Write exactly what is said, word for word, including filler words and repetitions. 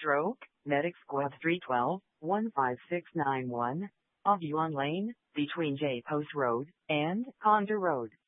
Stroke, Medic Squad three one two, one five six nine one, of Yuan Lane, between J Post Road and Condor Road.